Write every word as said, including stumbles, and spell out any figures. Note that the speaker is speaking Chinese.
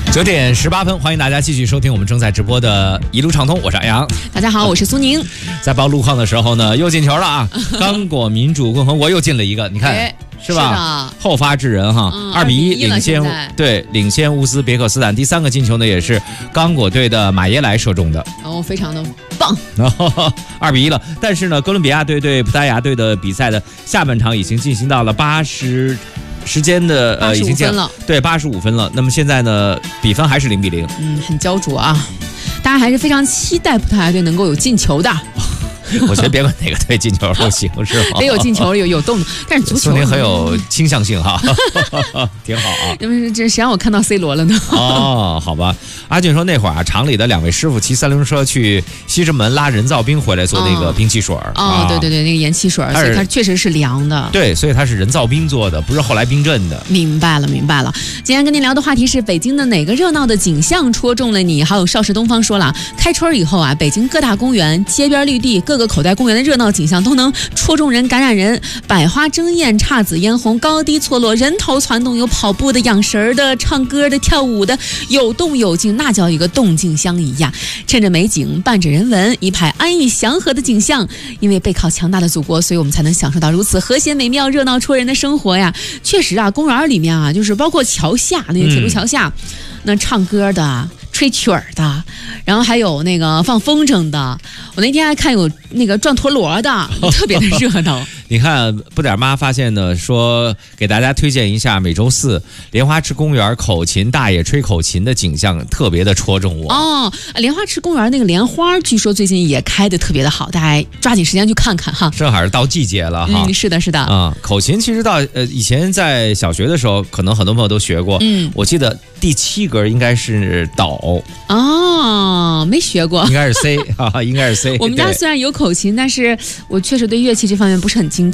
九点十八分，欢迎大家继续收听我们正在直播的一路畅通，我是安阳。 大家好，我是苏宁。 在报路况的时候呢，又进球了啊！刚果民主共和国又进了一个，你看、哎、是吧？是后发制人哈，二、嗯、比一领先，对，领先乌兹别克斯坦。第三个进球呢，也是刚果队的马耶莱射中的， 哦，非常的棒。 二比一了，但是呢，哥伦比亚队对葡萄牙队的比赛的下半场已经进行到了八十。时间的呃已经进了，对，八十五分了。那么现在呢，比分还是零比零， 嗯，很焦灼啊！大家还是非常期待葡萄牙队能够有进球的。 我觉得别管哪个队进球都行，是吗？ 得有进球，有有动，但是足球苏宁很有倾向性哈，挺好啊。 因为这谁让我看到 C 罗了呢？ 哦，好吧。阿俊说那会儿啊，厂里的两位师傅骑三轮车去西直门拉人造冰回来做那个冰汽水。 哦，啊、对对对，那个盐汽水，所以它确实是凉的。 对，所以它是人造冰做的，不是后来冰镇的。 明白了，明白了。今天跟您聊的话题是北京的哪个热闹的景象戳中了你？还有邵氏东方说了，开春以后啊，北京各大公园、街边绿地、各个口袋公园的热闹景象都能戳中人、感染人。百花争艳、姹紫嫣红、高低错落、人头攒动，有跑步的、养神的、唱歌的、跳舞的，有动有静，那叫一个动静相宜呀！趁着美景，伴着人文，一派安逸祥和的景象。因为背靠强大的祖国，所以我们才能享受到如此和谐美妙、热闹戳人的生活呀！确实啊，公园里面啊，就是包括桥下那些铁路桥下，嗯、那唱歌的。吹曲儿的，然后还有那个放风筝的，我那天还看有那个转陀螺的，特别的热闹。 你看不点妈发现呢，说给大家推荐一下每周四莲花池公园口琴大爷吹口琴的景象，特别的戳中我。 哦，莲花池公园那个莲花据说最近也开得特别的好，大家抓紧时间去看看哈。 正好是到季节了哈。 嗯，是的，是的。 啊、嗯，口琴其实到呃以前在小学的时候，可能很多朋友都学过。嗯，我记得第七格应该是导。 哦，没学过， 应该是 C 啊，应该是 C。 我们家虽然有口琴，但是我确实对乐器这方面不是很精。